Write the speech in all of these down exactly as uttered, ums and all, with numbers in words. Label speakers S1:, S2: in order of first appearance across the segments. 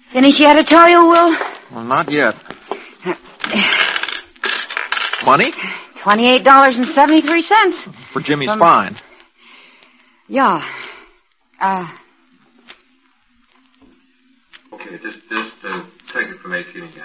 S1: Finish yet, I tell you, Will?
S2: Well, not yet. Money?
S1: Twenty-eight dollars and seventy-three cents.
S2: For Jimmy's
S1: From...
S2: fine.
S1: Yeah. Uh...
S3: Okay, just, just uh, take it from eighteen again.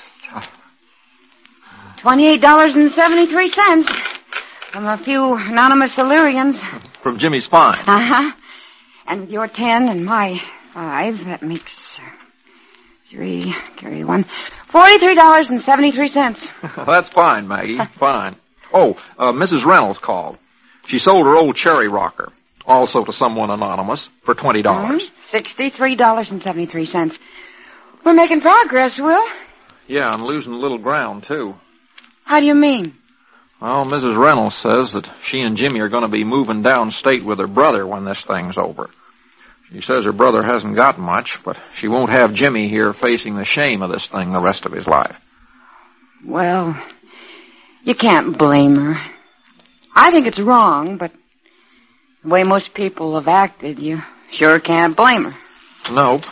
S1: Twenty-eight dollars and seventy-three cents. From a few anonymous Illyrians.
S2: From Jimmy's fine.
S1: Uh-huh. And with your ten and my five, that makes uh, three, carry one. Forty-three dollars and seventy-three cents.
S2: That's fine, Maggie. Fine. Oh, uh, Missus Reynolds called. She sold her old cherry rocker, also to someone anonymous, for twenty dollars.
S1: Mm-hmm. Sixty-three dollars and seventy-three cents. We're making progress, Will.
S2: Yeah, and losing a little ground, too.
S1: How do you mean?
S2: Well, Missus Reynolds says that she and Jimmy are going to be moving downstate with her brother when this thing's over. She says her brother hasn't got much, but she won't have Jimmy here facing the shame of this thing the rest of his life.
S1: Well, you can't blame her. I think it's wrong, but the way most people have acted, you sure can't blame her.
S2: Nope.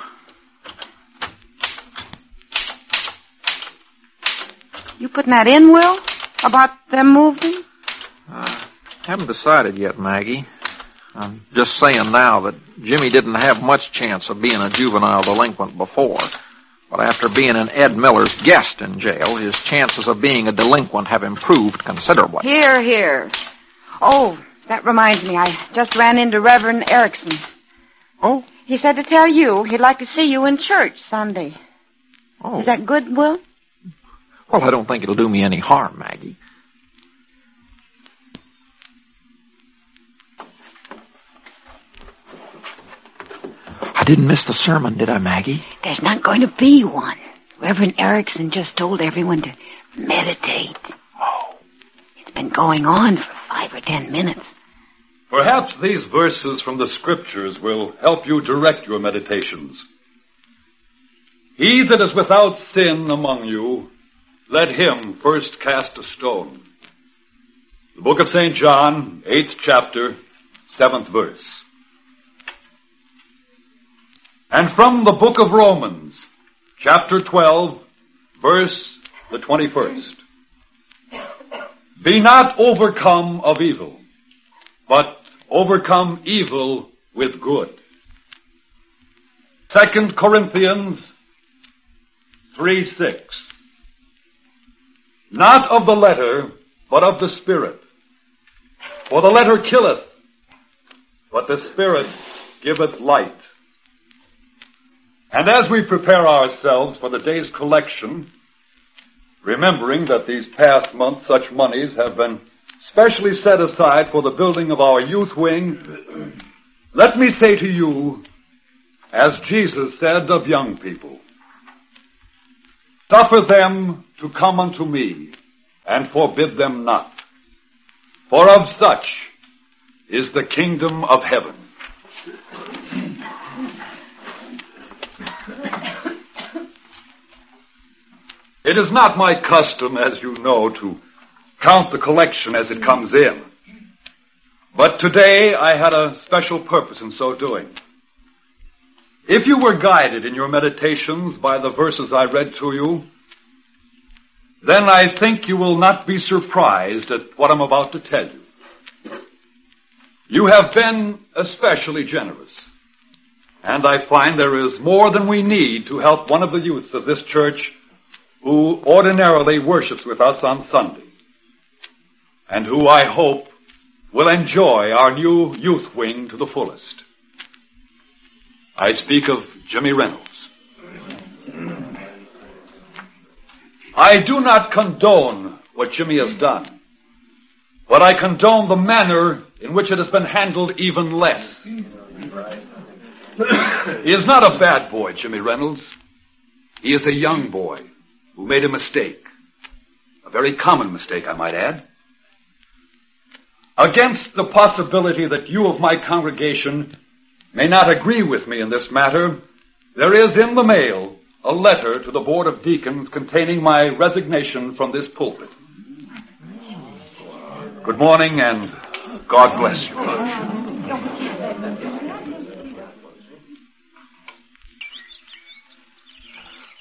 S1: You putting that in, Will? About them moving?
S2: I haven't decided yet, Maggie. I'm just saying now that Jimmy didn't have much chance of being a juvenile delinquent before. But after being an Ed Miller's guest in jail, his chances of being a delinquent have improved considerably.
S1: Here, here. Oh, that reminds me. I just ran into Reverend Erickson.
S2: Oh?
S1: He said to tell you he'd like to see you in church Sunday.
S2: Oh.
S1: Is that good, Will?
S2: Well, I don't think it'll do me any harm, Maggie. I didn't miss the sermon, did I, Maggie?
S1: There's not going to be one. Reverend Erickson just told everyone to meditate.
S2: Oh.
S1: It's been going on for five or ten minutes.
S4: Perhaps these verses from the Scriptures will help you direct your meditations. He that is without sin among you, let him first cast a stone. The book of Saint John, eighth chapter, seventh verse. And from the book of Romans, chapter twelve, verse the twenty-first. Be not overcome of evil, but overcome evil with good. Second Corinthians three six. Not of the letter, but of the Spirit. For the letter killeth, but the Spirit giveth light. And as we prepare ourselves for the day's collection, remembering that these past months such monies have been specially set aside for the building of our youth wing, let me say to you, as Jesus said of young people, suffer them to come unto me, and forbid them not. For of such is the kingdom of heaven. It is not my custom, as you know, to count the collection as it comes in. But today I had a special purpose in so doing. If you were guided in your meditations by the verses I read to you, then I think you will not be surprised at what I'm about to tell you. You have been especially generous, and I find there is more than we need to help one of the youths of this church who ordinarily worships with us on Sunday, and who I hope will enjoy our new youth wing to the fullest. I speak of Jimmy Reynolds. I do not condone what Jimmy has done, but I condone the manner in which it has been handled even less. He is not a bad boy, Jimmy Reynolds. He is a young boy who made a mistake. A very common mistake, I might add. Against the possibility that you of my congregation may not agree with me in this matter, there is in the mail a letter to the Board of Deacons containing my resignation from this pulpit. Good morning, and God bless you.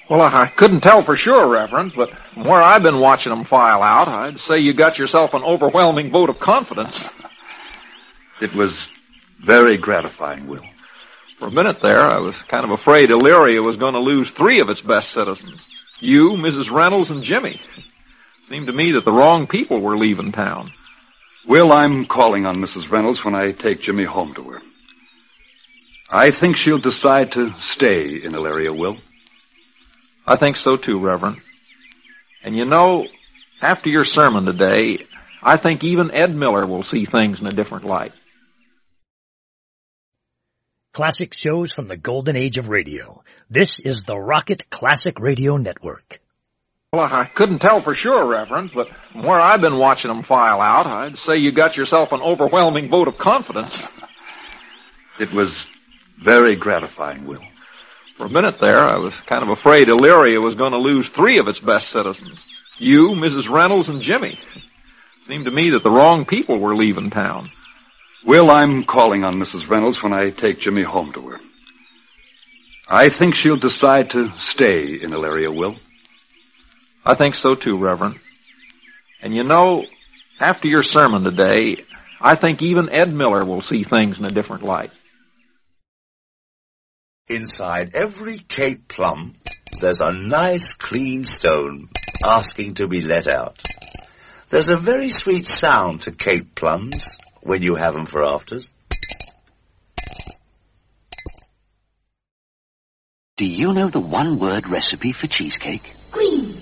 S2: Well, I couldn't tell for sure, Reverend, but from where I've been watching them file out, I'd say you got yourself an overwhelming vote of confidence.
S4: It was very gratifying, Will.
S2: For a minute there, I was kind of afraid Elyria was going to lose three of its best citizens. You, Missus Reynolds, and Jimmy. It seemed to me that the wrong people were leaving town.
S4: Will, I'm calling on Missus Reynolds when I take Jimmy home to her. I think she'll decide to stay in Elyria, Will.
S2: I think so too, Reverend. And you know, after your sermon today, I think even Ed Miller will see things in a different light.
S5: Classic shows from the golden age of radio. This is the Rocket Classic Radio Network.
S2: Well, I couldn't tell for sure, Reverend, but from where I've been watching them file out, I'd say you got yourself an overwhelming vote of confidence.
S4: It was very gratifying, Will.
S2: For a minute there, I was kind of afraid Elyria was going to lose three of its best citizens. You, Missus Reynolds, and Jimmy. It seemed to me that the wrong people were leaving town.
S4: Will, I'm calling on Missus Reynolds when I take Jimmy home to her. I think she'll decide to stay in Elyria, Will.
S2: I think so too, Reverend. And you know, after your sermon today, I think even Ed Miller will see things in a different light.
S6: Inside every Cape plum, there's a nice clean stone asking to be let out. There's a very sweet sound to Cape plums when you have them for afters.
S7: Do you know the one-word recipe for cheesecake?
S8: Green.